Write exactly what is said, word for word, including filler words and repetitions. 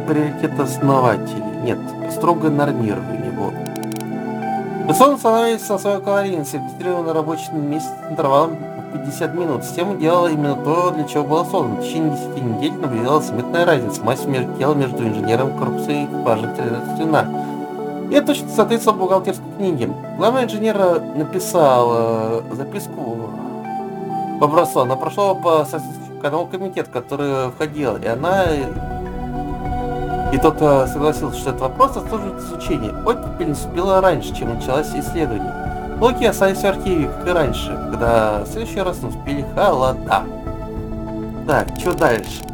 приоритет основателей. Нет, строго нормировали его. Безусловно, становится на свою калорийность, регистрирован на рабочем месте с интервалом в пятьдесят минут. Система делала именно то, для чего была создана. В течение десяти недель наблюдалась заметная разница в массе между тела между инженером корпуса и экипажем тринадцать. И это точно соответствовало бухгалтерской книге. Главный инженер написал э, записку по образцу. Она прошла по каналу комитет, который входил, и она... И тот э, согласился, что этот вопрос заслуживает изучения. Оттепель наступила раньше, чем началось исследование. Блоки остались в архиве, как и раньше, когда в следующий раз наступили холода. Так, что дальше?